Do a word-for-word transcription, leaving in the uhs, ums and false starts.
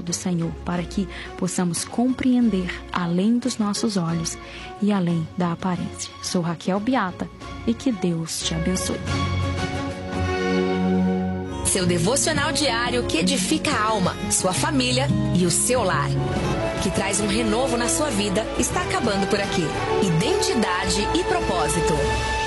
do Senhor, para que possamos compreender além dos nossos olhos e além da aparência. Sou Raquel Beata e que Deus te abençoe. Seu devocional diário que edifica a alma, sua família e o seu lar. Que traz um renovo na sua vida, está acabando por aqui. Identidade e propósito.